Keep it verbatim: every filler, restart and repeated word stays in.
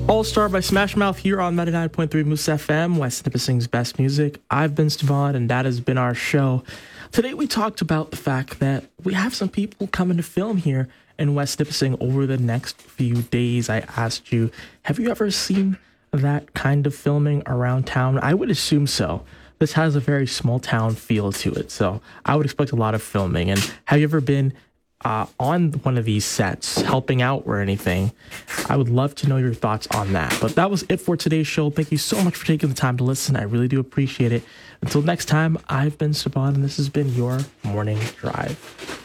All Star by Smash Mouth here on ninety-nine point three Moose F M, West Nipissing's best music. I've been Stevon, and that has been our show. Today we talked about the fact that we have some people coming to film here in West Nipissing over the next few days. I asked you, have you ever seen that kind of filming around town? I would assume so. This has a very small town feel to it, so I would expect a lot of filming. And have you ever been Uh, on one of these sets, helping out or anything? I would love to know your thoughts on that. But that was it for today's show. Thank you so much for taking the time to listen. I really do appreciate it. Until next time, I've been Saban, and this has been your Morning Drive.